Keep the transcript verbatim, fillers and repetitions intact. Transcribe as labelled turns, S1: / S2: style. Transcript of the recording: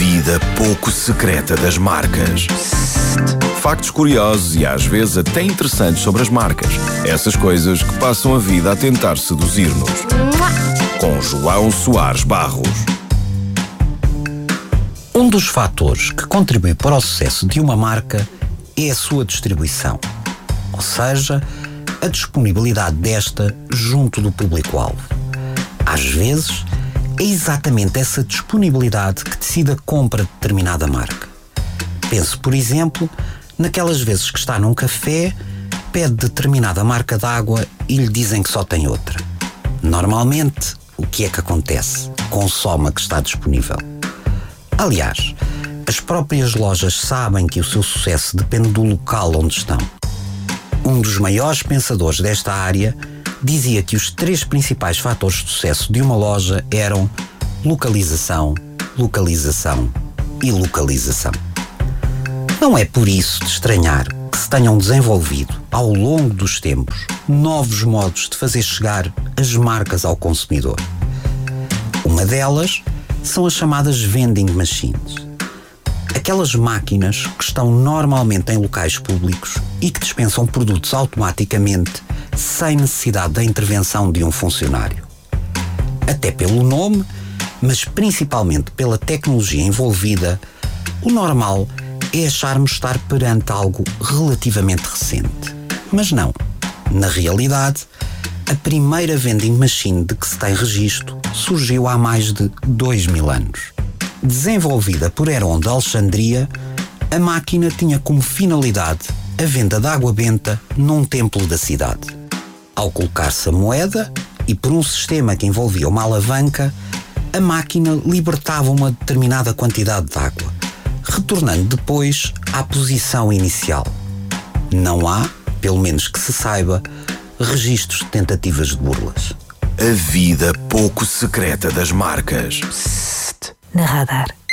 S1: vida pouco secreta das marcas. Factos curiosos e às vezes até interessantes sobre as marcas. Essas coisas que passam a vida a tentar seduzir-nos. Com João Soares Barros.
S2: Um dos fatores que contribui para o sucesso de uma marca é a sua distribuição, ou seja, a disponibilidade desta junto do público-alvo. Às vezes, é exatamente essa disponibilidade que decide a compra de determinada marca. Pense, por exemplo, naquelas vezes que está num café, pede determinada marca de água e lhe dizem que só tem outra. Normalmente, o que é que acontece? Consome a que está disponível. Aliás, as próprias lojas sabem que o seu sucesso depende do local onde estão. Um dos maiores pensadores desta área dizia que os três principais fatores de sucesso de uma loja eram localização, localização e localização. Não é por isso de estranhar que se tenham desenvolvido, ao longo dos tempos, novos modos de fazer chegar as marcas ao consumidor. Uma delas são as chamadas vending machines. Aquelas máquinas que estão normalmente em locais públicos e que dispensam produtos automaticamente sem necessidade da intervenção de um funcionário. Até pelo nome, mas principalmente pela tecnologia envolvida, o normal é acharmos estar perante algo relativamente recente. Mas não. Na realidade, a primeira vending machine de que se tem registro surgiu há mais de dois mil anos. Desenvolvida por Herón de Alexandria, a máquina tinha como finalidade a venda de água benta num templo da cidade. Ao colocar-se a moeda, e por um sistema que envolvia uma alavanca, a máquina libertava uma determinada quantidade de água, retornando depois à posição inicial. Não há, pelo menos que se saiba, registros de tentativas de burlas.
S1: A vida pouco secreta das marcas.
S3: Na Radar.